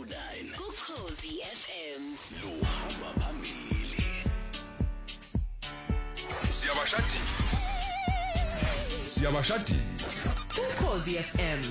9 Ukhozi FM. luhamba phambili. Siyabashadisa. Ukhozi FM.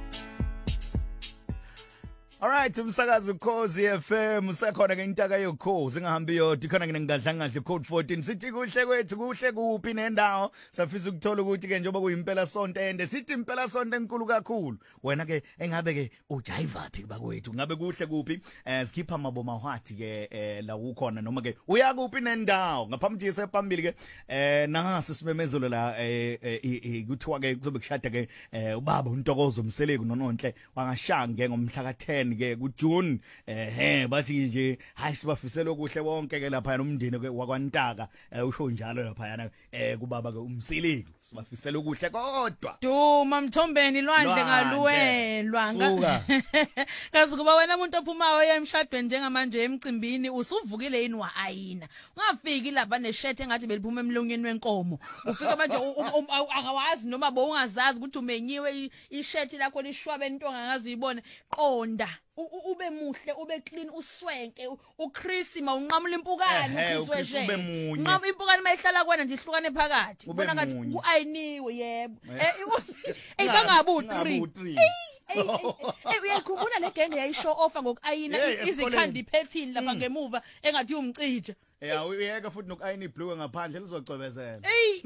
Alright, umsakazo Ukhozi FM usekhona ke intaka yokhozi engahambi yodwa ikhona ke ngadlanga kahle code 14 sithi kuhle kwethu kuhle kuphi nendawo safisa ukuthola ukuthi ke njengoba kuyimpela sonto ende sithi impela sonto enkulu kakhulu wena ke engabe ke ujiva phi bakwethu ngabe kuhle kuphi sikhipha maboma hwathi ke la ukhona noma ke uya kuphi nendawo ngaphambi nje phambili ke nasi simemezelo la kuthiwa ke kuzobe kushada ke ubaba uNtokozo Mseleku nononhle wangashange ngomhla ka10 ke kuJune bathi nje hayi sibafisela okuhle bonke ke lapha nomndeni ke wakwaNtaka usho njalo lapha yana kubaba ke uMseleku sibafisela okuhle kodwa Duma Mthombeni lwandle ngaluwelwa kazi kuba wena umuntu ophumayo emshadweni njengamanje emcimbini usuvukile yini waayina ungafiki lapha neshirt engathi beliphuma emlonyeni wenkomo ufika manje akawazi noma bowungazazi ukuthi umenyiwe ishirt lakho lishwabe intonga angazi uyibone qonda ube muhle ube clean uswenke uChris mawunqamula impukane uChris weshe nqamula impukane mayihlala kwena nje ihlukane phakathi ubona ngathi kuayiniwe yebo bangabu 3 uyakhumbula le genge yayishow offer ngokayina izikhandi phethini lapha ngemuva engathi umcija uyeka futhi nokayini blue ngaphandle lizocwebezela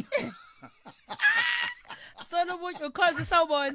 solo buthi ukhozi sawubona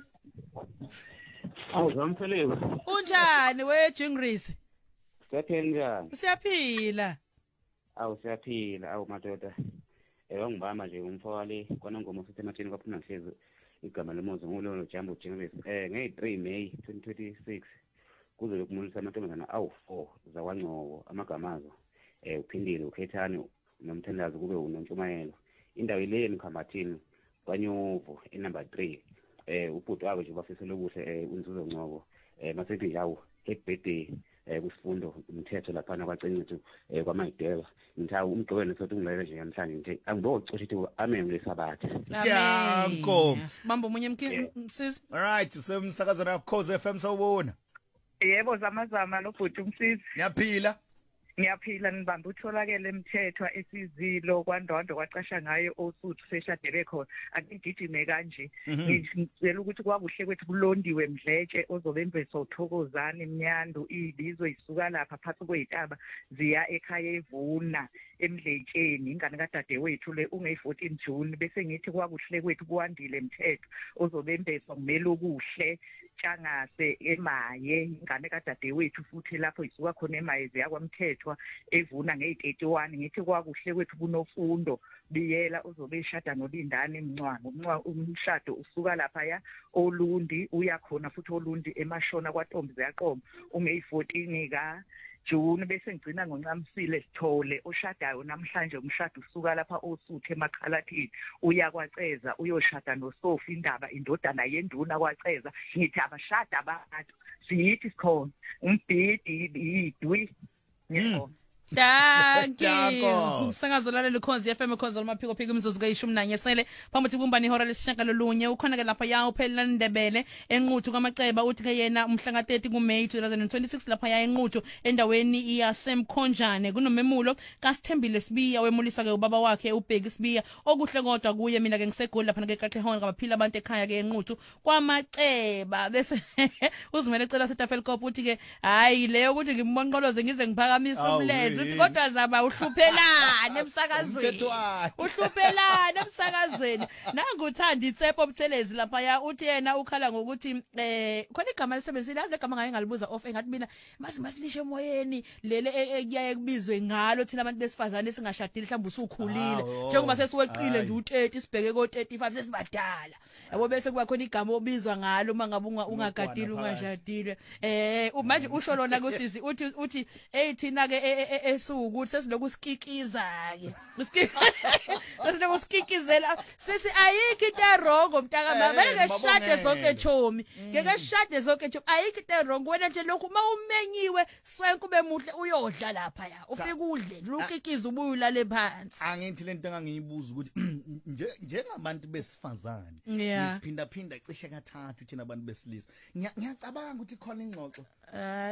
Awuzamphelewe. Unjani we Jingris? Siyaphila njani? Siyaphila. Siyaphila, madoda. Ngibamba nje umfowale kona ngoma futhi ematheni kwaphuma nhlezi igama lemozo ngololo Jambo Jingris. Nge3 May 2026 kuzobe kumulisa amantombazana awu4 zakwaNgcobo amagamazo. Uphindile ukhethani nomthandazo kube uNontshumayelo. Indawo ile eMkhambathini kwaNyovu enumber 3. Ubhuti wabo nje bafisela ukuthi unzuzo Ngcobo masethi yawo happy birthday kusifundo umthetho lapha kwaCencethu kwaMayidela ngithawu umgqibelo sothi ungilele nje namhlanje nje angibocosha ukuthi amen lesabatha Janko sibamba umunye msisi alright usemsakazana yakhoze FM sawubona Yebo zamazama nobhuti umsisi Ngiyaphila nibamba utholakele emthethwa esizilo kwaNdondo kwaqasha ngayo osuthu seshadele khona akugijime kanje ngicela ukuthi kwakuhle kwethu kulondiwe Mdletshe ozobembeso uThokozani Mnyandu ibizwe isuka lapha phansi kwezitaba ziya ekhaya evuna eMdletsheni ingane kadade wethu le unge14 June bese ngithi kwakuhle kwethu kuwandile emthetho ozobembeso kumele okuhle Tshangase emaye ingane kadade wethu futhi lapho isuka khona emaye ziya kwaMthetho evuna nge31 ngithi kwakuhle kwethu kunofundo biyela uzobe eshada noLindani Mncwane umshado usuka lapha ya Olundi uyakhona futhi Olundi emashona kwaNtombi ziyaqoma unge14 ka June bese ngicina ngoNcamisile Sithole oshadayo namhlanje umshado usuka lapha osuthe eMakhalathini uyakwaceza uyoshada noSofi indaba indodana yenduna kwaceza ngithi abashada abathu siyithi sikhona umbhidi idwi yebo Danke. Singazolalela uKhozi FM uKhozi lamaphiko phiko imizuzu ka11 sele phambi kumbani ihora lesishaka lolunye ukhona ke lapha ya uphelana Ndebele enquthu kwamaceba uthi ke yena umhla ka30 kuMay 2026 lapha ya enquthu endaweni yaseMkhonjane kunomemulo kaSithembile Sibiya wemuliswa ke ubaba wakhe uBheki Sibiya okuhle kodwa kuye mina ke ngisegoli lapha ke Katlehona ngabaphila abantu ekhaya ke enquthu kwamaceba bese uzimele ecela seTafelkop uthi ke hayi leyo ukuthi ngimbonqoloze ngize ngiphakamisa umlenze kodwa zaba uhluphelane emsakazweni uhluphelane emsakazweni nanguthanda iTsepo Buthelezi lapha ya uthi yena ukhala ngokuthi khona igama lisebenzile yazi legama ngaye ngalibuza off engathi mina masilishe emoyeni lele ekuyaye kubizwe ngalo thina abantu besifazane singashadile mhlawumbe usukhulile njengoba sesiweqile nje u30 sibheke ko35 sesibadala yabo bese kuba khona igama obizwa ngalo uma ngabe ungagadile ungashadile manje usho lona kusizi uthi thina ke esukuthi sesiloku sikikiza ke sesiloku sikikizela sesi ayikho into wrong mntaka mama ngeke shade zonke chomi ngeke shade zonke chomi ayikho into wrong wena nje lokhu mawumenyiwe swenke ube muhle uyodla lapha ya ufike udle lukikiza ubuye ulale phansi angithi lento engangiyibuza ukuthi njengabantu besifazane Yeah. Siphinda cishe kathathu thina abantu besilisa ngiyacabanga ukuthi khona ingxoxo